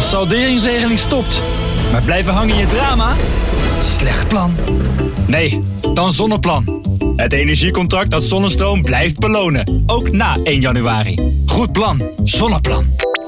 salderingsregeling stopt. Maar blijven hangen in je drama? Slecht plan. Nee, dan Zonneplan. Het energiecontract dat zonnestroom blijft belonen. Ook na 1 januari. Goed plan. Zonneplan.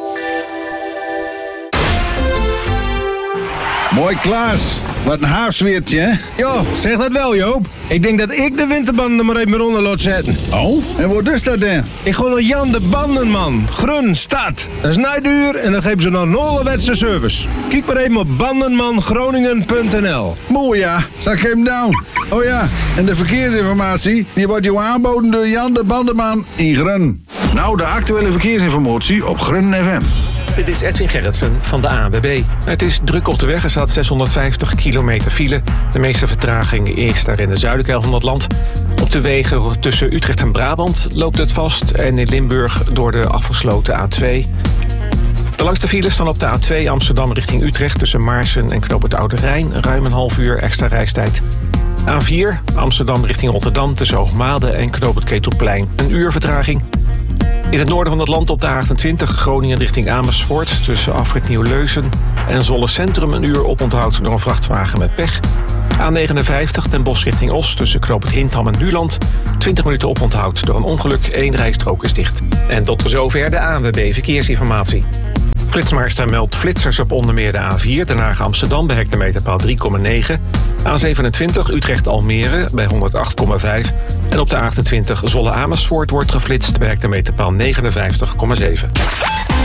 Mooi Klaas. Wat een haafsweertje, hè? Ja, zeg dat wel, Joop. Ik denk dat ik de winterbanden maar even onder laat zetten. Oh? En wat is dat dan? Ik ga naar Jan de Bandenman. Grun, stad. Dat is niet duur en dan geven ze nog een ouderwetse service. Kijk maar even op bandenmangroningen.nl. Mooi ja, zal ik hem down. Oh ja, en de verkeersinformatie, die wordt jou aanboden door Jan de Bandenman in Grun. Nou, de actuele verkeersinformatie op Grun FM. Dit is Edwin Gerritsen van de ANWB. Het is druk op de weg. Er staat 650 kilometer file. De meeste vertraging is daar in de zuidelijke helft van het land. Op de wegen tussen Utrecht en Brabant loopt het vast. En in Limburg door de afgesloten A2. De langste files staan op de A2 Amsterdam richting Utrecht... tussen Maarsen en Knoop het Oude Rijn. Ruim een half uur extra reistijd. A4 Amsterdam richting Rotterdam tussen Hoogmade en Knoop het Ketelplein. Een uur vertraging. In het noorden van het land op de A28 Groningen richting Amersfoort... tussen afrit Nieuw-Leusen en Zolle Centrum een uur oponthoud door een vrachtwagen met pech. A59 Den Bosch richting Os tussen Knoop het Hintham en Nuland. 20 minuten oponthoud door een ongeluk, 1 rijstrook is dicht. En tot zover de ANWB Verkeersinformatie. Flitsmeister meldt flitsers op onder meer de A4 Den Haag Amsterdam bij hectometerpaal 3,9. A27 Utrecht-Almere bij 108,5. En op de A28 Zolle-Amersfoort wordt geflitst bij hectometerpaal 59,7.